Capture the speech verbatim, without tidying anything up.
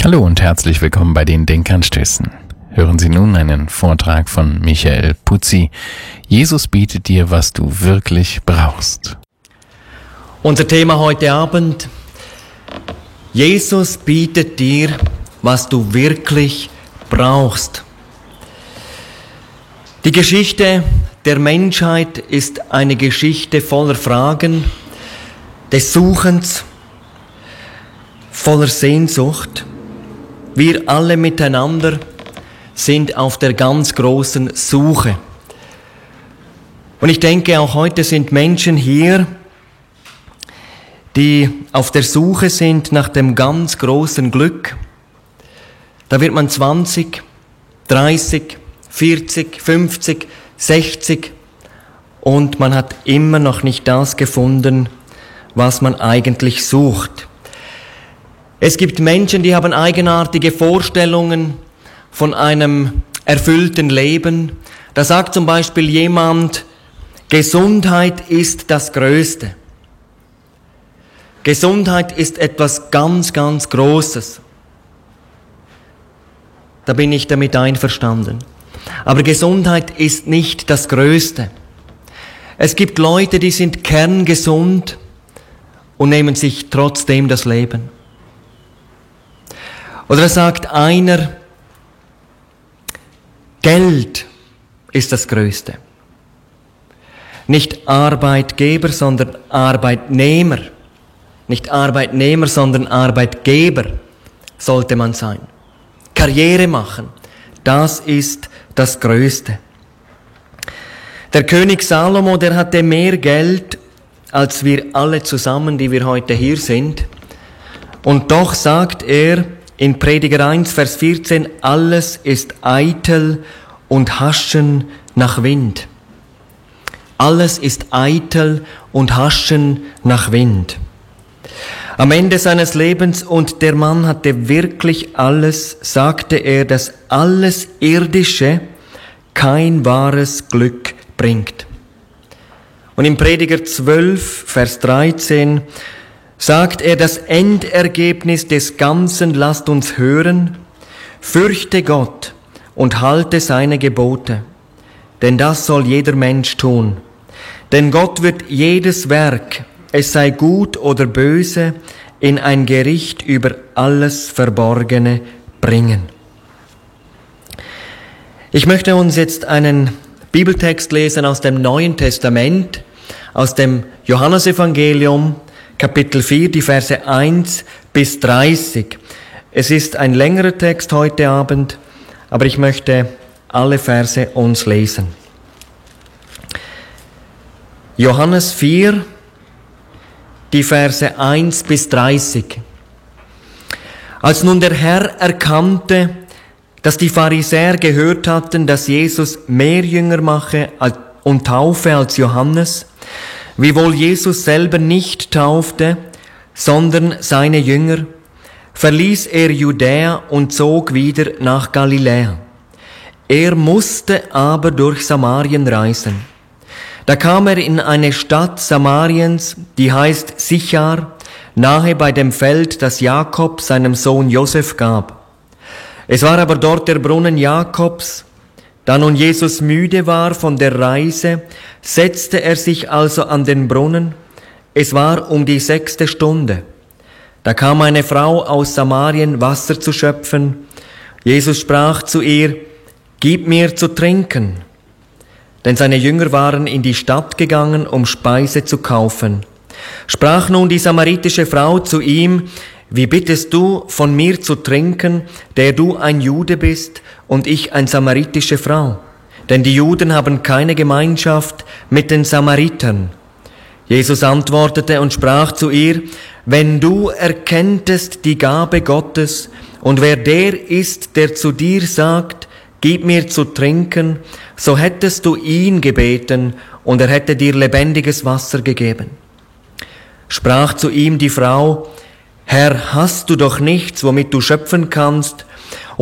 Hallo und herzlich willkommen bei den Denkanstößen. Hören Sie nun einen Vortrag von Michael Putzi. Jesus bietet dir, was du wirklich brauchst. Unser Thema heute Abend: Jesus bietet dir, was du wirklich brauchst. Die Geschichte der Menschheit ist eine Geschichte voller Fragen, des Suchens, voller Sehnsucht. Wir alle miteinander sind auf der ganz großen Suche. Und ich denke, auch heute sind Menschen hier, die auf der Suche sind nach dem ganz großen Glück. Da wird man zwanzig, dreißig, vierzig, fünfzig, sechzig und man hat immer noch nicht das gefunden, was man eigentlich sucht. Es gibt Menschen, die haben eigenartige Vorstellungen von einem erfüllten Leben. Da sagt zum Beispiel jemand, Gesundheit ist das Größte. Gesundheit ist etwas ganz, ganz Großes. Da bin ich damit einverstanden. Aber Gesundheit ist nicht das Größte. Es gibt Leute, die sind kerngesund und nehmen sich trotzdem das Leben. Oder sagt einer, Geld ist das Größte. Nicht Arbeitgeber, sondern Arbeitnehmer. Nicht Arbeitnehmer, sondern Arbeitgeber sollte man sein. Karriere machen, das ist das Größte. Der König Salomo, der hatte mehr Geld als wir alle zusammen, die wir heute hier sind. Und doch sagt er in Prediger eins, Vers vierzehn, alles ist eitel und Haschen nach Wind. Alles ist eitel und Haschen nach Wind. Am Ende seines Lebens, und der Mann hatte wirklich alles, sagte er, dass alles Irdische kein wahres Glück bringt. Und im Prediger zwölf, Vers dreizehn, sagt er, das Endergebnis des Ganzen lasst uns hören, fürchte Gott und halte seine Gebote, denn das soll jeder Mensch tun. Denn Gott wird jedes Werk, es sei gut oder böse, in ein Gericht über alles Verborgene bringen. Ich möchte uns jetzt einen Bibeltext lesen aus dem Neuen Testament, aus dem Johannesevangelium, Kapitel vier, die Verse eins bis dreißig. Es ist ein längerer Text heute Abend, aber ich möchte alle Verse uns lesen. Johannes vier, die Verse eins bis dreißig. Als nun der Herr erkannte, dass die Pharisäer gehört hatten, dass Jesus mehr Jünger mache und taufe als Johannes, wiewohl Jesus selber nicht taufte, sondern seine Jünger, verließ er Judäa und zog wieder nach Galiläa. Er musste aber durch Samarien reisen. Da kam er in eine Stadt Samariens, die heißt Sichar, nahe bei dem Feld, das Jakob seinem Sohn Josef gab. Es war aber dort der Brunnen Jakobs. Da nun Jesus müde war von der Reise, setzte er sich also an den Brunnen. Es war um die sechste Stunde. Da kam eine Frau aus Samarien, Wasser zu schöpfen. Jesus sprach zu ihr, gib mir zu trinken. Denn seine Jünger waren in die Stadt gegangen, um Speise zu kaufen. Sprach nun die samaritische Frau zu ihm, wie bittest du, von mir zu trinken, der du ein Jude bist und ich eine samaritische Frau? Denn die Juden haben keine Gemeinschaft mit den Samaritern. Jesus antwortete und sprach zu ihr, wenn du erkenntest die Gabe Gottes und wer der ist, der zu dir sagt, gib mir zu trinken, so hättest du ihn gebeten und er hätte dir lebendiges Wasser gegeben. Sprach zu ihm die Frau, Herr, hast du doch nichts, womit du schöpfen kannst,